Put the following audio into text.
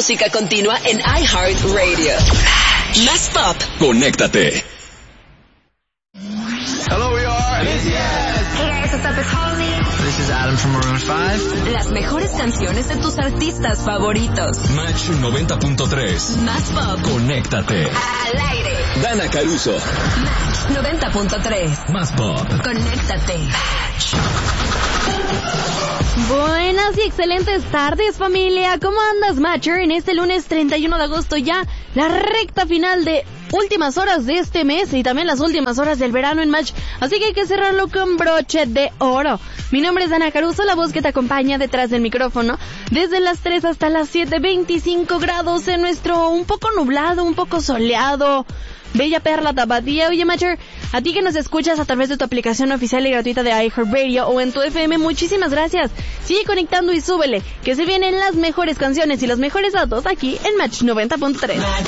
música continua en iHeartRadio. Más Pop. Conéctate. Hello, we are BTS. Hey guys, what's up? It's Halsey. This is Adam from Maroon 5. Las mejores canciones de tus artistas favoritos. Match 90.3. Más Pop. Conéctate. Al aire. Dana Caruso. Match 90.3. Más Pop. Conéctate. Buenas y excelentes tardes, familia. ¿Cómo andas, Matcher? En este lunes 31 de agosto ya la recta final de últimas horas de este mes y también las últimas horas del verano en Match, así que hay que cerrarlo con broche de oro. Mi nombre es Dana Caruso, la voz que te acompaña detrás del micrófono desde las 3 hasta las 7, 25 grados en nuestro un poco nublado, un poco soleado bella perla Tapatía. Oye, Matcher, a ti que nos escuchas a través de tu aplicación oficial y gratuita de iHeartRadio o en tu FM, muchísimas gracias. Sigue conectando y súbele, que se vienen las mejores canciones y los mejores datos aquí en Match 90.3. Match